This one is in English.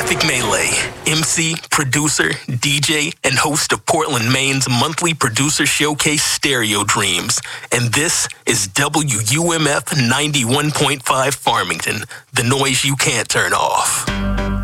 Traffic Melee, MC, producer, DJ, and host of Portland, Maine's monthly producer showcase Stereo Dreams. And this is WUMF 91.5 Farmington, the noise you can't turn off.